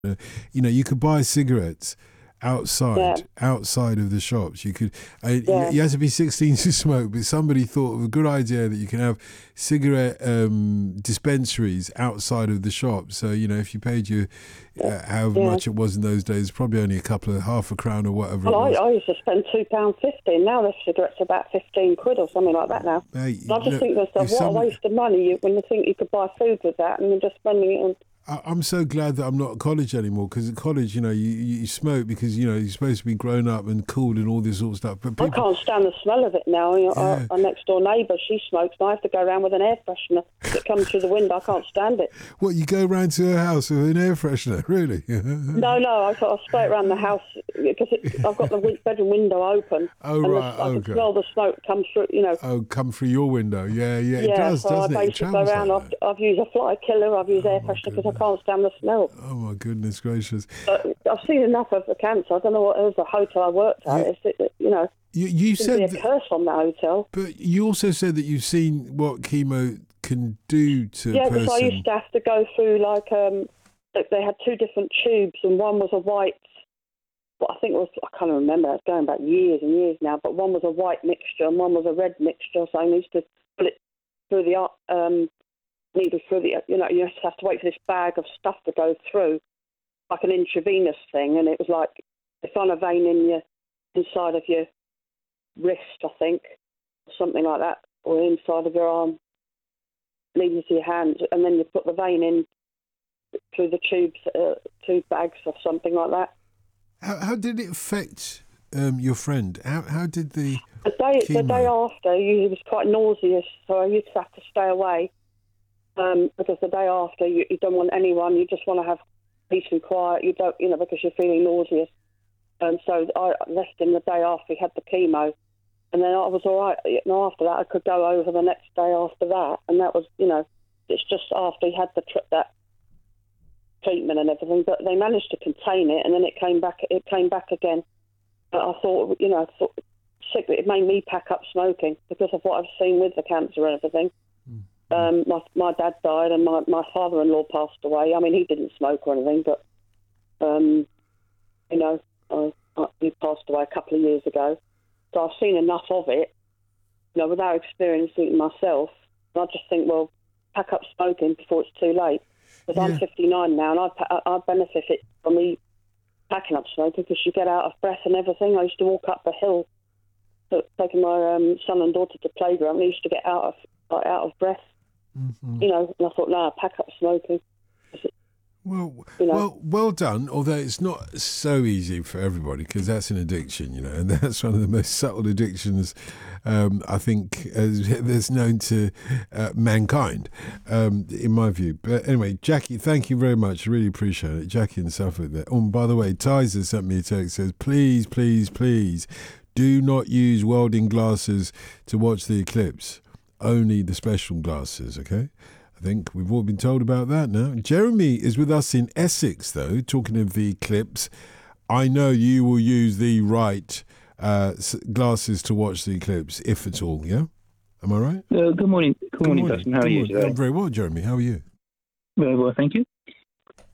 You could buy cigarettes Yeah, outside of the shops. You could. yeah. You had to be 16 to smoke, but somebody thought of a good idea that you can have cigarette dispensaries outside of the shop. So if you paid however Yeah. much it was in those days, probably only half a crown or whatever it Well, was. I used to spend £2.50, and now the cigarettes are about 15 quid or something like that now. Hey, And I just think to if myself, what a some, waste of money when you think you could buy food with that, and you're just spending it on. I'm so glad that I'm not at college anymore, because at college, you smoke because you're supposed to be grown up and cool and all this sort of stuff. But I people, can't stand the smell of it now. yeah. Our next door neighbour, she smokes, and I have to go around with an air freshener that comes through the window. I can't stand it. What, you go round to her house with an air freshener, really? No, I spray it around the house because I've got the bedroom window open, Oh, and right, I can okay. smell the smoke come through. Oh, come through your window. Yeah, it Yeah, does, so I doesn't it? It basically go travels around. like that. I've used a fly killer. I've used air freshener because I can't stand the smell. Oh, my goodness gracious. I've seen enough of the cancer. I don't know what it was, the hotel I worked at. You Seems to be said, a curse on that hotel. but you also said that you've seen what chemo can do to Yeah, a because I used person. to have to go through they had two different tubes, and one was a white. Well, I think it was. I can't remember. It's going back years and years now. But one was a white mixture, and one was a red mixture. So I used to put it through the needle through the. You just have to wait for this bag of stuff to go through, like an intravenous thing, and it was like it's on a vein inside of your wrist, I think, something like that, or inside of your arm, leading to your hands, and then you put the vein in through the tubes, two bags or something like that. How did it affect your friend? How did the The day chemo? after, he was quite nauseous, so I used to have to stay away because the day after, you don't want anyone, you just want to have peace and quiet, you don't, because you're feeling nauseous. And so I left him the day after he had the chemo, and then I was all right. After that, I could go over the next day after that, and that was, it's just after he had that treatment and everything. But they managed to contain it, and then it came back. It came back again. But I thought, sick. It made me pack up smoking because of what I've seen with the cancer and everything. My dad died, and my father-in-law passed away. I mean, he didn't smoke or anything, but he passed away a couple of years ago. So I've seen enough of it, without experiencing it myself. And I just think, well, pack up smoking before it's too late. Because Yeah. I'm 59 now, and I benefit from me packing up smoking because you get out of breath and everything. I used to walk up the hill, taking my son and daughter to playground. And I used to get out of breath, Mhm. And I thought, no, pack up smoking. Well done. Although it's not so easy for everybody, because that's an addiction, and that's one of the most subtle addictions I think that's known to mankind, in my view. But anyway, Jackie, thank you very much. Really appreciate it, Jackie in Suffolk. There. Oh, and by the way, Tizer sent me a text. Says, please, please, please, do not use welding glasses to watch the eclipse. Only the special glasses. Okay. I think we've all been told about that now. Jeremy is with us in Essex, though, talking of the eclipse. I know you will use the right glasses to watch the eclipse, if at all, yeah? Am I right? Good morning. Good morning, Dustin. How are you morning. today? I'm very well, Jeremy. How are you? Very well, thank you.